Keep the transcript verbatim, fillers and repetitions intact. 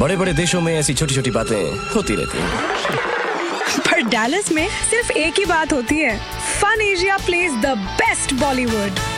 बड़े बड़े देशों में ऐसी छोटी छोटी बातें होती रहती हैं। पर डैलस में सिर्फ एक ही बात होती है, fun Asia plays the best Bollywood.